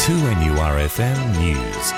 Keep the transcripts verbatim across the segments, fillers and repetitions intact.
two N U R F M News.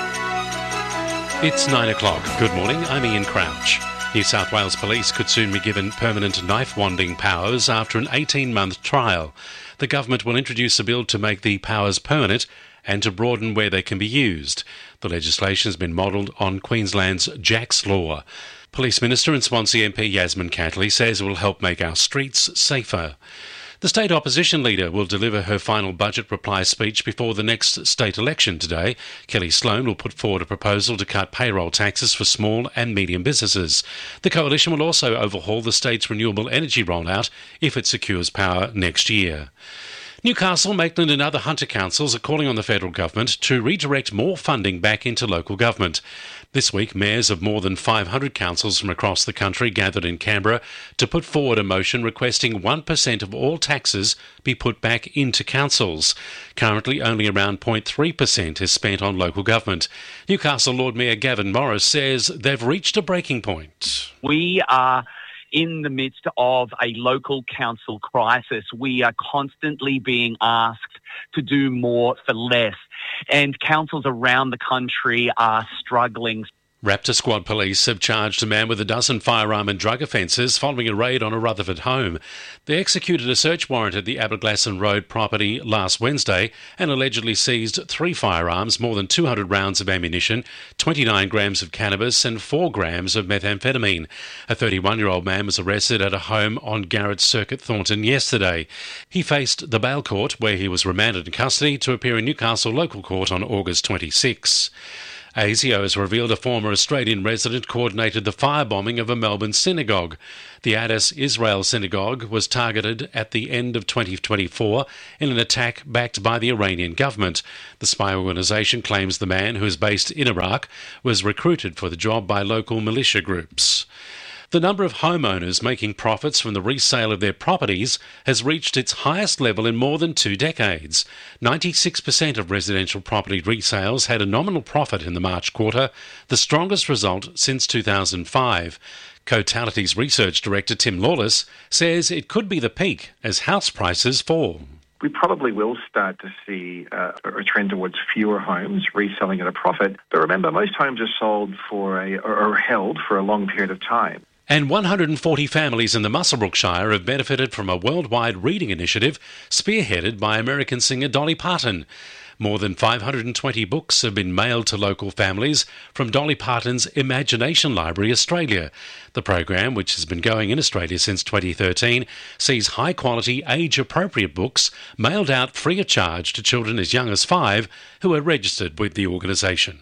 It's nine o'clock. Good morning, I'm Ian Crouch. New South Wales Police could soon be given permanent knife-wanding powers after an eighteen-month trial. The government will introduce a bill to make the powers permanent and to broaden where they can be used. The legislation has been modelled on Queensland's Jack's Law. Police Minister and Swansea M P Yasmin Catley says it will help make our streets safer. The state opposition leader will deliver her final budget reply speech before the next state election today. Kelly Sloan will put forward a proposal to cut payroll taxes for small and medium businesses. The coalition will also overhaul the state's renewable energy rollout if it secures power next year. Newcastle, Maitland and other Hunter councils are calling on the federal government to redirect more funding back into local government. This week, mayors of more than five hundred councils from across the country gathered in Canberra to put forward a motion requesting one percent of all taxes be put back into councils. Currently, only around zero point three percent is spent on local government. Newcastle Lord Mayor Gavin Morris says they've reached a breaking point. We are in the midst of a local council crisis. We are constantly being asked to do more for less, and councils around the country are struggling. Raptor Squad police have charged a man with a dozen firearm and drug offences following a raid on a Rutherford home. They executed a search warrant at the Aberglasslyn Road property last Wednesday and allegedly seized three firearms, more than two hundred rounds of ammunition, twenty-nine grams of cannabis and four grams of methamphetamine. A thirty-one-year-old man was arrested at a home on Garrett Circuit, Thornton, yesterday. He faced the bail court, where he was remanded in custody to appear in Newcastle Local Court on August twenty-sixth. A S I O has revealed a former Australian resident coordinated the firebombing of a Melbourne synagogue. The Adas Israel Synagogue was targeted at the end of twenty twenty-four in an attack backed by the Iranian government. The spy organisation claims the man, who is based in Iraq, was recruited for the job by local militia groups. The number of homeowners making profits from the resale of their properties has reached its highest level in more than two decades. ninety-six percent of residential property resales had a nominal profit in the March quarter, the strongest result since two thousand five. Cotality's research director Tim Lawless says it could be the peak as house prices fall. We probably will start to see uh, a trend towards fewer homes reselling at a profit. But remember, most homes are sold for a or are held for a long period of time. And one hundred forty families in the Muswellbrook Shire have benefited from a worldwide reading initiative spearheaded by American singer Dolly Parton. More than five hundred twenty books have been mailed to local families from Dolly Parton's Imagination Library Australia. The program, which has been going in Australia since twenty thirteen, sees high-quality, age-appropriate books mailed out free of charge to children as young as five who are registered with the organisation.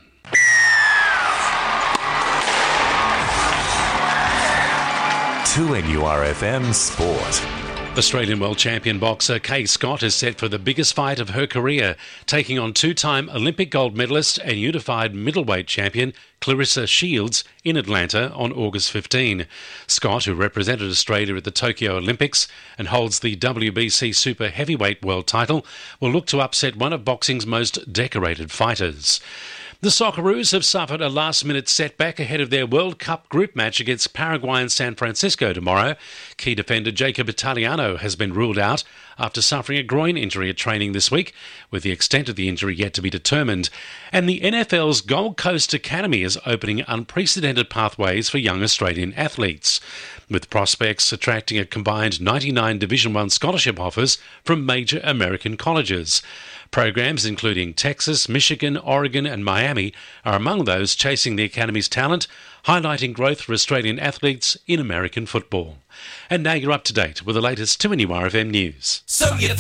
two N U R F M Sport. Australian world champion boxer Kay Scott is set for the biggest fight of her career, taking on two-time Olympic gold medalist and unified middleweight champion Clarissa Shields in Atlanta on August fifteenth. Scott, who represented Australia at the Tokyo Olympics and holds the W B C Super Heavyweight world title, will look to upset one of boxing's most decorated fighters. The Socceroos have suffered a last-minute setback ahead of their World Cup group match against Paraguay and San Francisco tomorrow. Key defender Jacob Italiano has been ruled out after suffering a groin injury at training this week, with the extent of the injury yet to be determined. And the N F L's Gold Coast Academy is opening unprecedented pathways for young Australian athletes, with prospects attracting a combined ninety-nine Division one scholarship offers from major American colleges. Programs including Texas, Michigan, Oregon and Miami are among those chasing the Academy's talent, highlighting growth for Australian athletes in American football. And now you're up to date with the latest two N U R F M news. So you